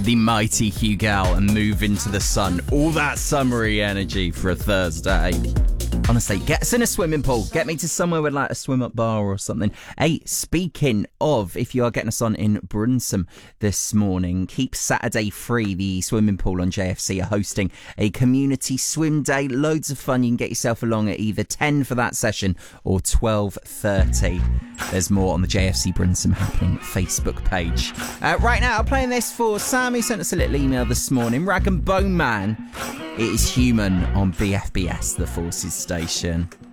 the mighty Hugal and move into the sun. All that summery energy for a Thursday. Honestly, get us in a swimming pool. Get me to somewhere with like a swim-up bar or something. Hey, speaking of, if you are getting us on in Brunsum this morning, keep Saturday free. The swimming pool on JFC are hosting a community swim day. Loads of fun. You can get yourself along at either 10 for that session or 12:30. There's more on the JFC Brunsum Happening Facebook page. Right now, I'm playing this for Sam, who sent us a little email this morning. Rag and Bone Man. It is Human on BFBS, the Forces station.